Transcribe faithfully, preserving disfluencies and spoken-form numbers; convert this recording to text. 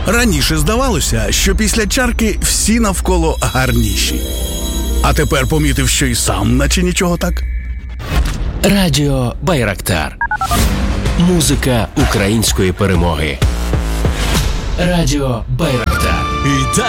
Раніше здавалося, що після чарки всі навколо гарніші. А тепер помітив, що і сам, наче нічого так. Радіо Байрактар. Музика української перемоги. Радіо Байрактар.